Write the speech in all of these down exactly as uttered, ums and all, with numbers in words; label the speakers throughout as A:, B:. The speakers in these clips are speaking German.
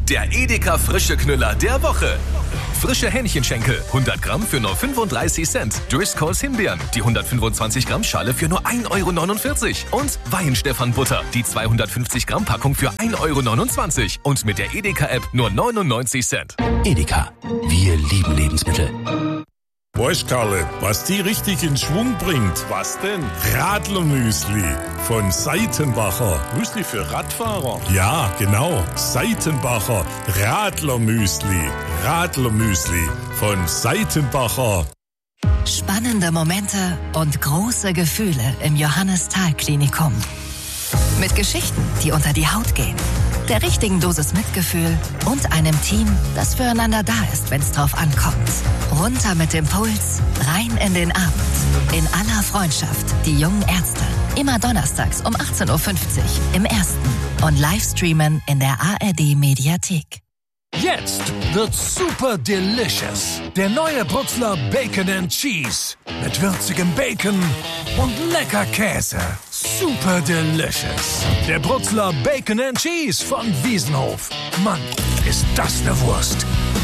A: der Edeka frische Knüller der Woche. Frische Hähnchenschenkel, hundert Gramm für nur fünfunddreißig Cent. Driscolls Himbeeren, die hundertfünfundzwanzig Gramm Schale für nur ein Euro neunundvierzig. Und Weihenstephan Butter, die zweihundertfünfzig Gramm Packung für ein Euro neunundzwanzig. Und mit der Edeka-App nur neunundneunzig Cent.
B: Edeka, wir lieben Lebensmittel.
C: Weißt, Karle, was die richtig in Schwung bringt?
D: Was denn?
C: Radlermüsli von Seitenbacher.
D: Müsli für Radfahrer?
C: Ja, genau. Seitenbacher Radlermüsli. Radlermüsli von Seitenbacher.
E: Spannende Momente und große Gefühle im Johannes-Thal-Klinikum. Mit Geschichten, die unter die Haut gehen. Der richtigen Dosis Mitgefühl und einem Team, das füreinander da ist, wenn es drauf ankommt. Runter mit dem Puls, rein in den Abend. In aller Freundschaft, die jungen Ärzte. Immer donnerstags um achtzehn Uhr fünfzig im Ersten und Livestreamen in der A R D-Mediathek.
F: Jetzt wird's super delicious. Der neue Bruxler Bacon and Cheese. Mit würzigem Bacon und lecker Käse. Super delicious. Der Bruxler Bacon and Cheese von Wiesenhof. Mann, ist das eine Wurst.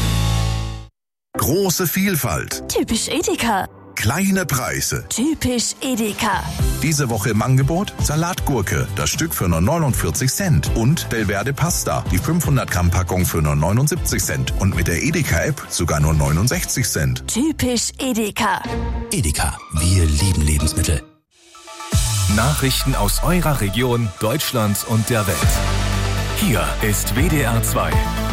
G: Große Vielfalt.
H: Typisch Edeka.
G: Kleine Preise.
H: Typisch Edeka.
G: Diese Woche im Angebot Salatgurke, das Stück für nur neunundvierzig Cent. Und Belverde Pasta, die fünfhundert Gramm Packung für nur neunundsiebzig Cent. Und mit der Edeka-App sogar nur neunundsechzig Cent.
H: Typisch Edeka.
B: Edeka, wir lieben Lebensmittel.
A: Nachrichten aus eurer Region, Deutschland und der Welt. Hier ist W D R zwei.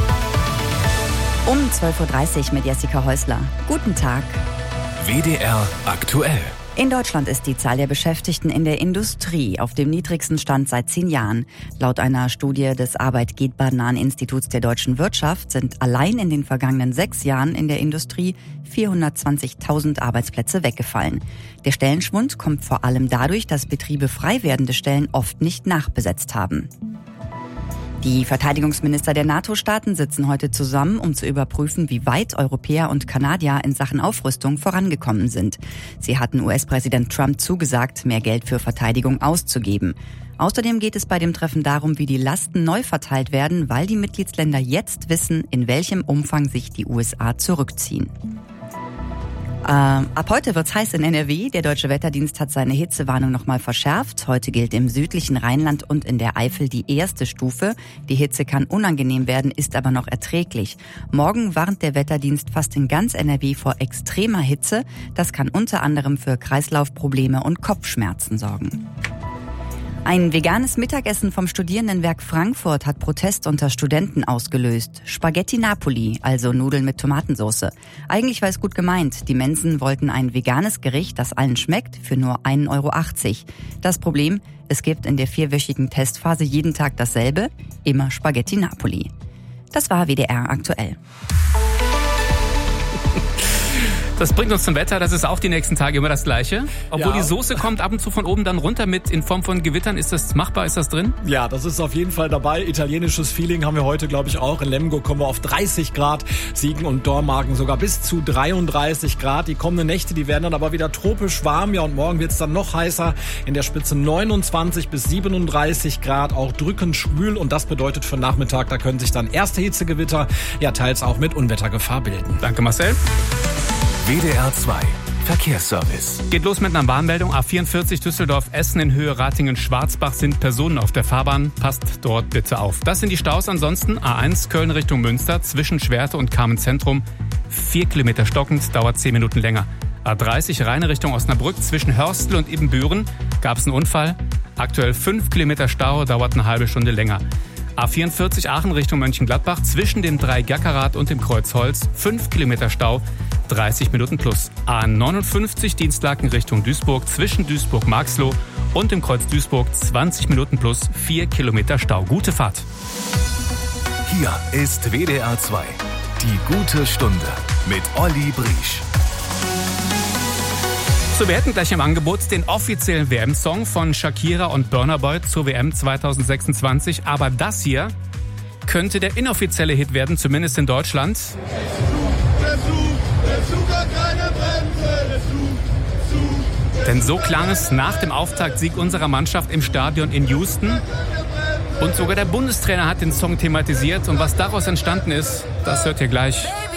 I: Um zwölf Uhr dreißig mit Jessica Häusler. Guten Tag.
A: W D R aktuell.
I: In Deutschland ist die Zahl der Beschäftigten in der Industrie auf dem niedrigsten Stand seit zehn Jahren. Laut einer Studie des Arbeitgebernahen Instituts der deutschen Wirtschaft sind allein in den vergangenen sechs Jahren in der Industrie vierhundertzwanzigtausend Arbeitsplätze weggefallen. Der Stellenschwund kommt vor allem dadurch, dass Betriebe frei werdende Stellen oft nicht nachbesetzt haben. Die Verteidigungsminister der NATO-Staaten sitzen heute zusammen, um zu überprüfen, wie weit Europäer und Kanadier in Sachen Aufrüstung vorangekommen sind. Sie hatten U S-Präsident Trump zugesagt, mehr Geld für Verteidigung auszugeben. Außerdem geht es bei dem Treffen darum, wie die Lasten neu verteilt werden, weil die Mitgliedsländer jetzt wissen, in welchem Umfang sich die U S A zurückziehen. Ähm, ab heute wird's heiß in N R W. Der Deutsche Wetterdienst hat seine Hitzewarnung nochmal verschärft. Heute gilt im südlichen Rheinland und in der Eifel die erste Stufe. Die Hitze kann unangenehm werden, ist aber noch erträglich. Morgen warnt der Wetterdienst fast in ganz N R W vor extremer Hitze. Das kann unter anderem für Kreislaufprobleme und Kopfschmerzen sorgen. Ein veganes Mittagessen vom Studierendenwerk Frankfurt hat Protest unter Studenten ausgelöst. Spaghetti Napoli, also Nudeln mit Tomatensauce. Eigentlich war es gut gemeint. Die Mensen wollten ein veganes Gericht, das allen schmeckt, für nur ein Euro achtzig. Das Problem, es gibt in der vierwöchigen Testphase jeden Tag dasselbe, immer Spaghetti Napoli. Das war W D R aktuell.
J: Das bringt uns zum Wetter, das ist auch die nächsten Tage immer das Gleiche. Obwohl ja. Die Soße kommt ab und zu von oben dann runter mit in Form von Gewittern. Ist das machbar, ist das drin?
K: Ja, das ist auf jeden Fall dabei. Italienisches Feeling haben wir heute, glaube ich, auch. In Lemgo kommen wir auf dreißig Grad, Siegen und Dormagen sogar bis zu dreiunddreißig Grad. Die kommenden Nächte, die werden dann aber wieder tropisch warm. Ja, und morgen wird es dann noch heißer. In der Spitze neunundzwanzig bis siebenunddreißig Grad, auch drückend schwül. Und das bedeutet für Nachmittag, da können sich dann erste Hitzegewitter, ja teils auch mit Unwettergefahr bilden.
J: Danke, Marcel.
A: W D R zwei Verkehrsservice.
J: Geht los mit einer Warnmeldung. A vierundvierzig Düsseldorf-Essen in Höhe Ratingen-Schwarzbach sind Personen auf der Fahrbahn. Passt dort bitte auf. Das sind die Staus. Ansonsten A eins Köln Richtung Münster zwischen Schwerte und Carmen-Zentrum. Vier Kilometer stockend, dauert zehn Minuten länger. A dreißig Rheine Richtung Osnabrück zwischen Hörstel und Ibbenbüren gab es einen Unfall. Aktuell fünf Kilometer Stau, dauert eine halbe Stunde länger. A vierundvierzig Aachen Richtung Mönchengladbach zwischen dem Dreigackerrad und dem Kreuzholz fünf Kilometer Stau, dreißig Minuten plus. A neunundfünfzig Dienstlaken Richtung Duisburg zwischen Duisburg-Marxloh und dem Kreuz Duisburg zwanzig Minuten plus, vier Kilometer Stau. Gute Fahrt.
A: Hier ist W D R zwei. Die gute Stunde mit Olli Briesch.
J: So, wir hätten gleich im Angebot den offiziellen W M-Song von Shakira und Burna Boy zur W M zwanzig sechsundzwanzig. Aber das hier könnte der inoffizielle Hit werden, zumindest in Deutschland.
L: Der Zug, der Zug hat keine Bremse, der Zug, Zug.
J: Denn so klang es nach dem Auftaktsieg unserer Mannschaft im Stadion in Houston. Und sogar der Bundestrainer hat den Song thematisiert. Und was daraus entstanden ist, das hört ihr gleich.